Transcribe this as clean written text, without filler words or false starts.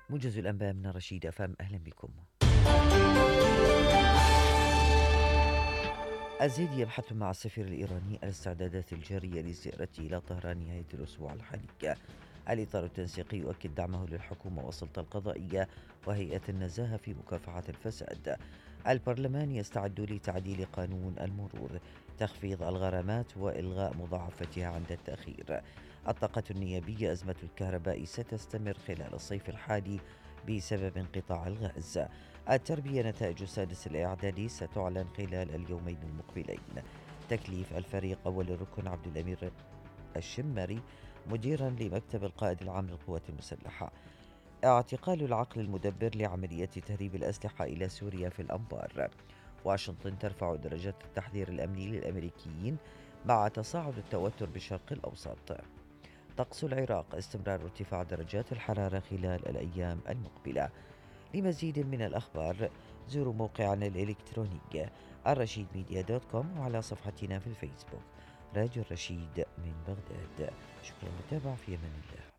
موجز الأنباء من رشيد أفهم، أهلا بكم. الزيد يبحث مع السفير الإيراني الاستعدادات الجارية لزيارته إلى طهران نهاية الأسبوع الحالي. الإطار التنسيقي يؤكد دعمه للحكومة والسلطة القضائية وهيئة النزاهة في مكافحة الفساد. البرلمان يستعد لتعديل قانون المرور، تخفيض الغرامات وإلغاء مضاعفتها عند التأخير. الطاقة النيابية، أزمة الكهرباء ستستمر خلال الصيف الحالي بسبب انقطاع الغاز. التربية، نتائج السادس الإعدادي ستعلن خلال اليومين المقبلين. تكليف الفريق أول الركن عبد الأمير الشمري مديرا لمكتب القائد العام للقوات المسلحة. اعتقال العقل المدبر لعملية تهريب الأسلحة إلى سوريا في الأنبار. واشنطن ترفع درجات التحذير الأمني للأمريكيين مع تصاعد التوتر بالشرق الأوسط. طقس العراق، استمرار ارتفاع درجات الحرارة خلال الأيام المقبلة. لمزيد من الأخبار زوروا موقعنا الإلكتروني الرشيد ميديا دوت كوم، وعلى صفحتنا في الفيسبوك راديو الرشيد من بغداد. شكرا للمتابعة، في أمان الله.